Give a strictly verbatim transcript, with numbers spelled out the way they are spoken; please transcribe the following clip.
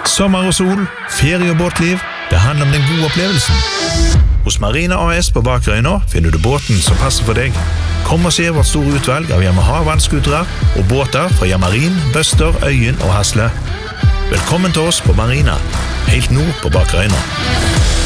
Sommer og sol, ferie og båtliv, det handler om den gode opplevelsen. Hos Marina A S på Bakerøyna finner du båten som passer for deg. Kom og se vårt store utvalg av Yamaha vannskutere og båter fra Yamarin, Bøster, Øyen og Hasle. Velkommen til oss på Marina, helt nord på Bakerøyna.